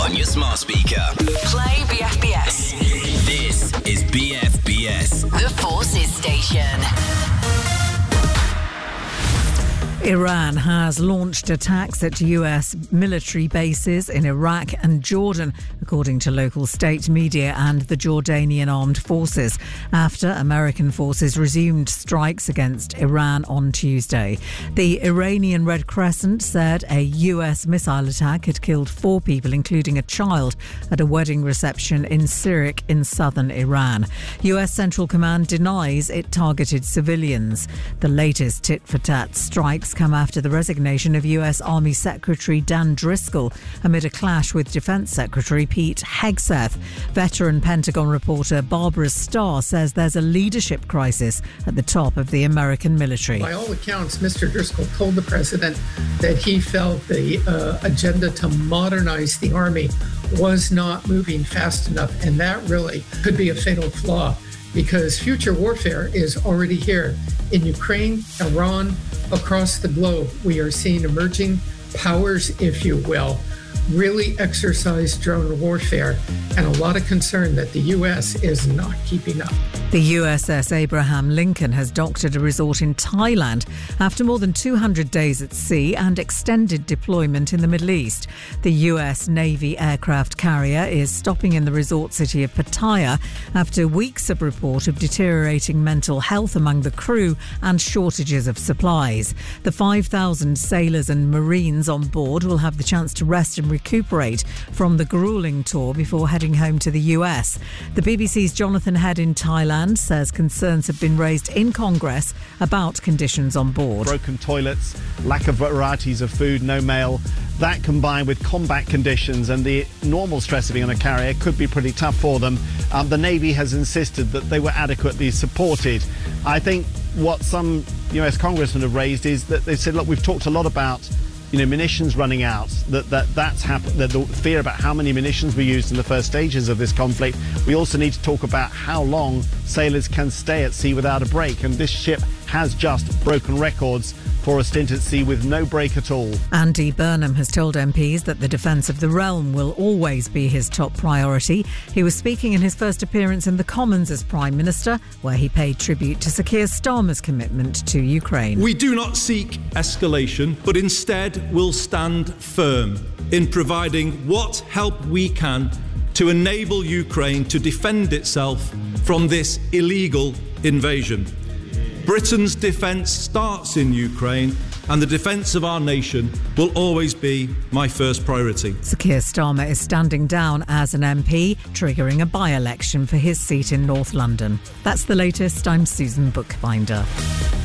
on your smart speaker. Play BFBS. This is BFBS, The Forces Station. Iran has launched attacks at US military bases in Iraq and Jordan, according to local state media and the Jordanian armed forces, after American forces resumed strikes against Iran on Tuesday. The Iranian Red Crescent said a US missile attack had killed 4 people, including a child, at a wedding reception in Sirik in southern Iran. US Central Command denies it targeted civilians. The latest tit-for-tat strikes come after the resignation of US Army Secretary Dan Driscoll amid a clash with Defense Secretary Pete Hegseth. Veteran Pentagon reporter Barbara Starr says there's a leadership crisis at the top of the American military. By all accounts, Mr. Driscoll told the president that he felt the agenda to modernize the Army was not moving fast enough, and that really could be a fatal flaw, because future warfare is already here. In Ukraine, Iran, across the globe, we are seeing emerging powers, if you will, really exercise drone warfare, and a lot of concern that the U.S. is not keeping up. The USS Abraham Lincoln has docked at a resort in Thailand after more than 200 days at sea and extended deployment in the Middle East. The US Navy aircraft carrier is stopping in the resort city of Pattaya after weeks of report of deteriorating mental health among the crew and shortages of supplies. The 5,000 sailors and Marines on board will have the chance to rest and recuperate from the gruelling tour before heading home to the US. The BBC's Jonathan Head in Thailand says concerns have been raised in Congress about conditions on board. Broken toilets, lack of varieties of food, no mail. That combined with combat conditions and the normal stress of being on a carrier could be pretty tough for them. The Navy has insisted that they were adequately supported. I think what some US congressmen have raised is that they said, look, we've talked a lot about munitions running out, that's happened, the fear about how many munitions we used in the first stages of this conflict. We also need to talk about how long sailors can stay at sea without a break, and this ship has just broken records for a stint at sea with no break at all. Andy Burnham has told MPs that the defence of the realm will always be his top priority. He was speaking in his first appearance in the Commons as Prime Minister, where he paid tribute to Sir Keir Starmer's commitment to Ukraine. We do not seek escalation, but instead will stand firm in providing what help we can to enable Ukraine to defend itself from this illegal invasion. Britain's defence starts in Ukraine, and the defence of our nation will always be my first priority. Sir Keir Starmer is standing down as an MP, triggering a by-election for his seat in North London. That's the latest. I'm Susan Bookbinder.